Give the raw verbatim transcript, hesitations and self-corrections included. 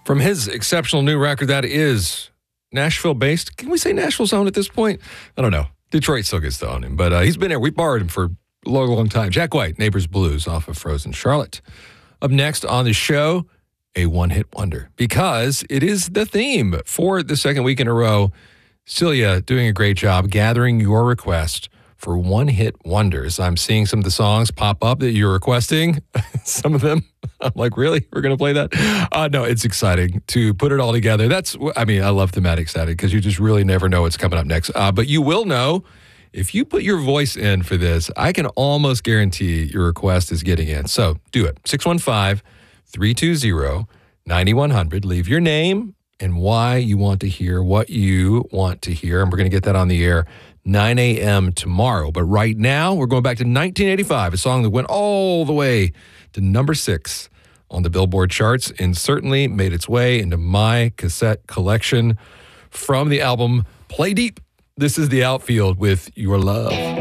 From his exceptional new record that is Nashville-based. Can we say Nashville's own at this point? I don't know. Detroit still gets to own him, but uh, he's been there. We borrowed him for a long, long time. Jack White, Neighbors Blues off of Frozen Charlotte. Up next on the show, a one-hit wonder, because it is the theme for the second week in a row. Celia doing a great job gathering your request for one-hit wonders. I'm seeing some of the songs pop up that you're requesting. Some of them, I'm like, really? We're going to play that? Uh, no, it's exciting to put it all together. That's, I mean, I love thematic static because you just really never know what's coming up next. Uh, but you will know if you put your voice in for this. I can almost guarantee your request is getting in. So do it. six one five, three two zero, nine one zero zero. Leave your name and why you want to hear what you want to hear. And we're going to get that on the air nine a.m. tomorrow. But right now, we're going back to nineteen eighty-five, a song that went all the way to number six on the Billboard charts and certainly made its way into my cassette collection from the album Play Deep. This is The Outfield with Your Love.